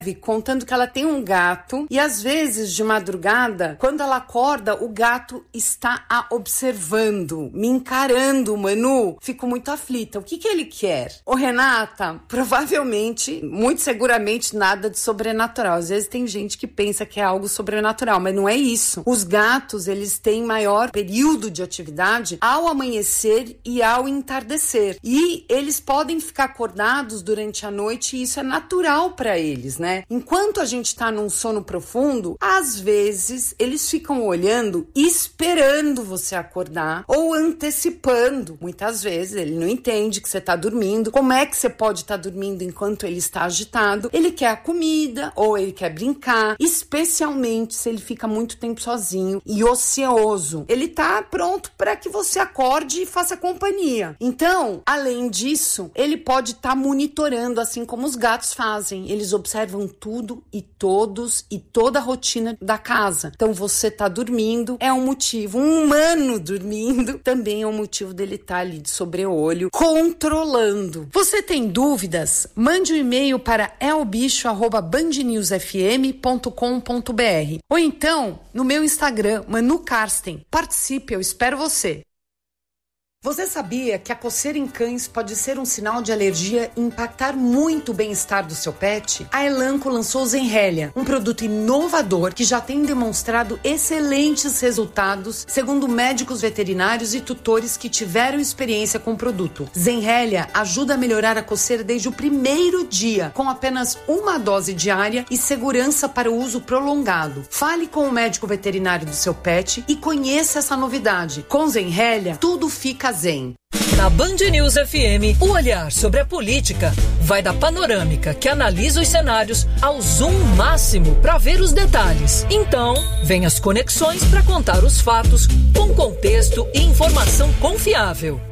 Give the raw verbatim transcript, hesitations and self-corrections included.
contando que ela tem um gato e às vezes de madrugada, quando ela acorda, o gato está a observando, me encarando, Manu. Fico muito aflita. O que que ele quer? Ô, Renata, provavelmente, muito seguramente, nada de sobrenatural. Às vezes tem gente que pensa que é algo sobrenatural, mas não é isso. Os gatos, eles têm maior período de atividade ao amanhecer e ao entardecer. E eles podem ficar acordados durante a noite e isso é natural para eles, né? Enquanto a gente tá num sono profundo, às vezes eles ficam olhando e esperando você acordar ou antecipando. Muitas vezes ele não entende que você tá dormindo. Como é que você pode estar tá dormindo enquanto ele está agitado? Ele quer a comida ou ele quer brincar, especialmente se ele fica muito tempo sozinho e ocioso. Ele tá pronto para que você acorde e faça companhia. Então, além disso, ele pode estar tá monitorando, assim como os gatos fazem. Eles observam tudo e todos e toda a rotina da casa. Então você tá dormindo, é um motivo. Um humano dormindo também é um motivo dele estar tá ali de sobreolho, controlando. Você tem dúvidas? Mande um e-mail para elbicho arroba band news f m ponto com ponto b r ou então no meu Instagram, Manu Karsten. Participe, eu espero você. Você sabia que a coceira em cães pode ser um sinal de alergia e impactar muito o bem-estar do seu pet? A Elanco lançou o Zenrelia, um produto inovador que já tem demonstrado excelentes resultados, segundo médicos veterinários e tutores que tiveram experiência com o produto. Zenrelia ajuda a melhorar a coceira desde o primeiro dia, com apenas uma dose diária e segurança para o uso prolongado. Fale com o médico veterinário do seu pet e conheça essa novidade. Com Zenrelia, tudo fica zen. Na Band News F M, o olhar sobre a política vai da panorâmica que analisa os cenários ao zoom máximo para ver os detalhes. Então, vem as conexões para contar os fatos com contexto e informação confiável.